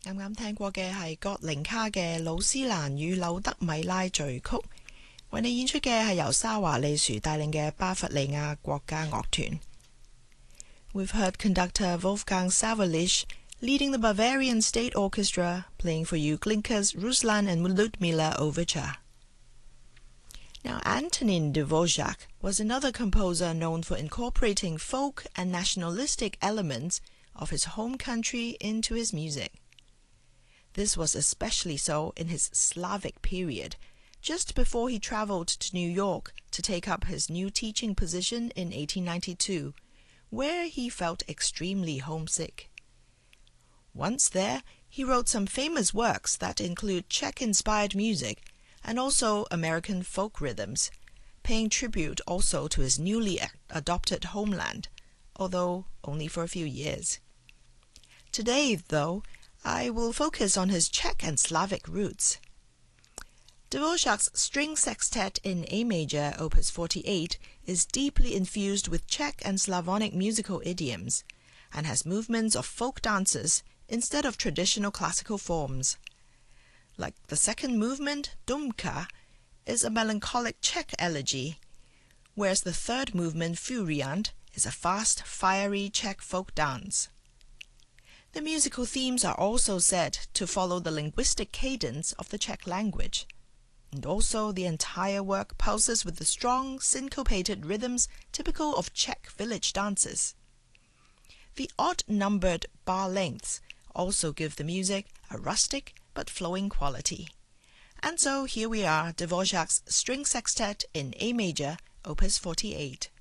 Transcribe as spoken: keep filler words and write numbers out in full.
啱啱聽過嘅係葛寧卡嘅《魯斯蘭與柳德米拉序曲》，為你演出嘅係由沙華利殊帶領嘅巴伐利亞國家樂團。We've heard conductor Wolfgang Savelich leading the Bavarian State Orchestra playing for you Glinka's Ruslan and Ludmila Overture. Now, Antonin Dvorak was another composer known for incorporating folk and nationalistic elements of his home country into his music. This was especially so in his Slavic period, just before he traveled to New York to take up his new teaching position in eighteen ninety-two, where he felt extremely homesick. Once there, he wrote some famous works that include Czech-inspired music and also American folk rhythms, paying tribute also to his newly adopted homeland, although only for a few years. Today, though, I will focus on his Czech and Slavic roots. Dvorak's String Sextet in A major, opus forty-eight, is deeply infused with Czech and Slavonic musical idioms, and has movements of folk dances instead of traditional classical forms. Like the second movement, Dumka, is a melancholic Czech elegy, whereas the third movement, Furiant, is a fast, fiery Czech folk dance. The musical themes are also said to follow the linguistic cadence of the Czech language, and also the entire work pulses with the strong, syncopated rhythms typical of Czech village dances. The odd-numbered bar lengths also give the music a rustic but flowing quality. And so here we are, Dvorak's String Sextet in A major, opus forty-eight.